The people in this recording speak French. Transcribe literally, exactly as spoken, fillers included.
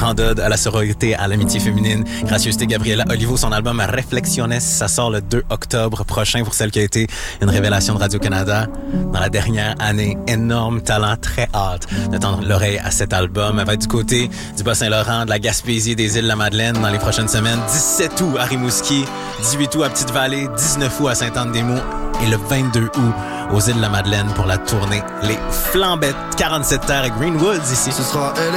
Grand ode à la sororité, à l'amitié féminine. Gracieuseté Gabriela Olivo, son album Reflexiones, ça sort le deux octobre prochain pour celle qui a été une révélation de Radio-Canada dans la dernière année. Énorme talent, très hâte de tendre l'oreille à cet album. Elle va être du côté du Bas-Saint-Laurent, de la Gaspésie, des îles de la Madeleine dans les prochaines semaines. dix-sept août à Rimouski, dix-huit août à Petite-Vallée, dix-neuf août à Sainte-Anne-des-Monts et le vingt-deux août aux îles de la Madeleine pour la tournée Les Flambettes. quarante-sept terres et Greenwoods ici. Ce sera